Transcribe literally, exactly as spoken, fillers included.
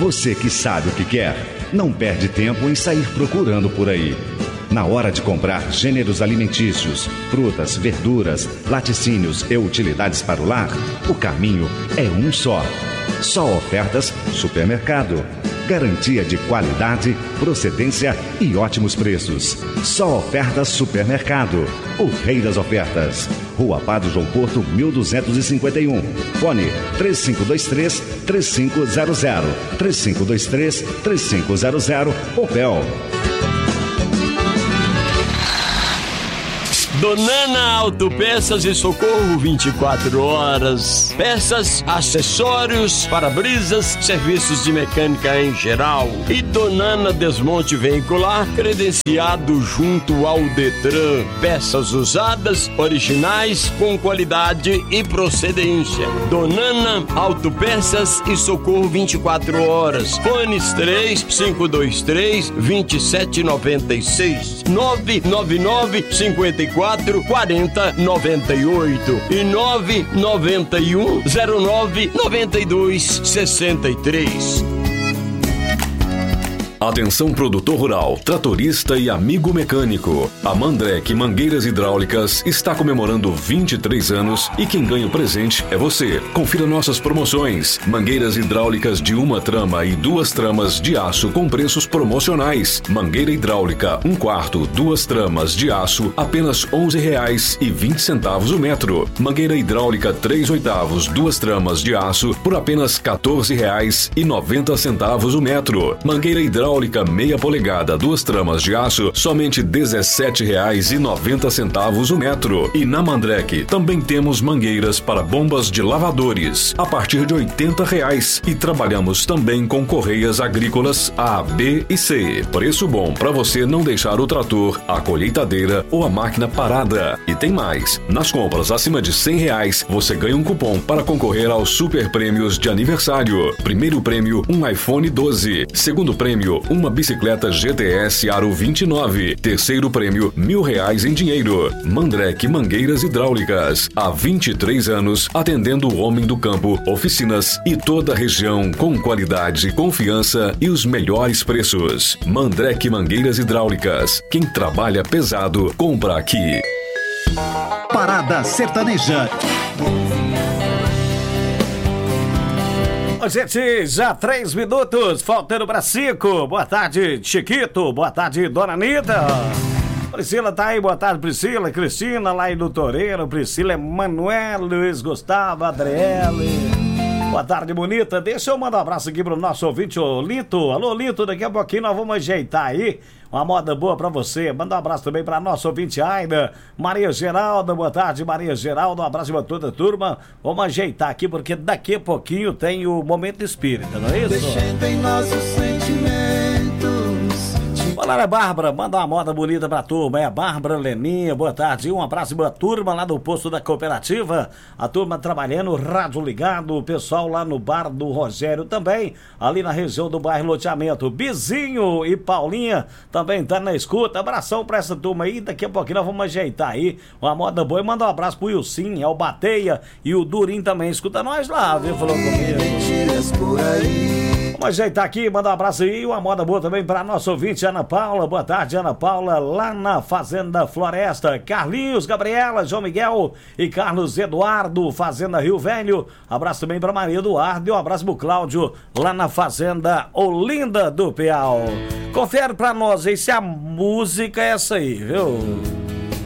Você que sabe o que quer, não perde tempo em sair procurando por aí. Na hora de comprar gêneros alimentícios, frutas, verduras, laticínios e utilidades para o lar, o caminho é um só. Só Ofertas Supermercado. Garantia de qualidade, procedência e ótimos preços. Só Ofertas Supermercado. O rei das ofertas. Rua Padre João Porto, mil duzentos e cinquenta e um. Fone três cinco dois três, três cinco zero zero. três cinco dois três, três cinco zero zero. Opel. Donana Autopeças e Socorro vinte e quatro horas. Peças, acessórios, para-brisas, serviços de mecânica em geral. E Donana Desmonte Veicular, credenciado junto ao Detran. Peças usadas, originais, com qualidade e procedência. Donana Autopeças e Socorro vinte e quatro horas. Fones três cinco dois três, dois sete nove seis, nove nove nove, cinco quatro, quarenta, noventa e oito e nove nove um, zero nove, noventa e dois, sessenta e três. Atenção produtor rural, tratorista e amigo mecânico. A Mandrek Mangueiras Hidráulicas está comemorando vinte e três anos e quem ganha o presente é você. Confira nossas promoções. Mangueiras hidráulicas de uma trama e duas tramas de aço com preços promocionais. Mangueira hidráulica, um quarto, duas tramas de aço, apenas onze reais e vinte centavos o metro. Mangueira hidráulica três oitavos, duas tramas de aço, por apenas quatorze reais e noventa centavos o metro. Mangueira hidráulica meia polegada, duas tramas de aço, somente dezessete reais e noventa centavos o metro. E na Mandrek também temos mangueiras para bombas de lavadores a partir de oitenta reais e trabalhamos também com correias agrícolas A, B e C. Preço bom para você não deixar o trator, a colheitadeira ou a máquina parada. E tem mais, nas compras acima de cem reais você ganha um cupom para concorrer aos super prêmios de aniversário. Primeiro prêmio, um iPhone doze. Segundo prêmio, uma bicicleta G T S Aro vinte e nove. Terceiro prêmio, mil reais em dinheiro. Mandrek Mangueiras Hidráulicas. Há vinte e três anos, atendendo o homem do campo, oficinas e toda a região com qualidade, confiança e os melhores preços. Mandrek Mangueiras Hidráulicas. Quem trabalha pesado, compra aqui. Parada Sertaneja. Gente, já três minutos, faltando para cinco. Boa tarde, Chiquito. Boa tarde, Dona Anitta. Priscila tá aí, boa tarde, Priscila. Cristina, lá aí do Toureiro. Priscila, Emanuel, Luiz Gustavo, Adriele. Boa tarde, bonita. Deixa eu mandar um abraço aqui pro nosso ouvinte, ô Lito. Alô, Lito, daqui a pouquinho nós vamos ajeitar aí uma moda boa pra você. Manda um abraço também pra nossa ouvinte Aida. Maria Geralda, boa tarde, Maria Geralda. Um abraço pra toda a turma. Vamos ajeitar aqui, porque daqui a pouquinho tem o Momento Espírita, não é isso? Deixando em nossos sentimentos. Olá, é Bárbara, manda uma moda bonita pra turma. É a Bárbara Leninha, boa tarde. Um abraço pra turma lá do posto da cooperativa. A turma trabalhando, rádio ligado. O pessoal lá no bar do Rogério também, ali na região do bairro Loteamento. Bizinho e Paulinha também tá na escuta. Abração pra essa turma aí. Daqui a pouquinho nós vamos ajeitar aí uma moda boa. E manda um abraço pro Wilson, ao Bateia e o Durim também. Escuta nós lá, viu? Falou comigo. Vamos ajeitar aqui, manda um abraço aí. Uma moda boa também pra nossa ouvinte Ana Paula. Boa tarde, Ana Paula, lá na Fazenda Floresta. Carlinhos, Gabriela, João Miguel e Carlos Eduardo, Fazenda Rio Velho. Abraço também pra Maria Eduardo e um abraço pro Cláudio, lá na Fazenda Olinda do Peal. Confere pra nós aí se a música é essa aí, viu?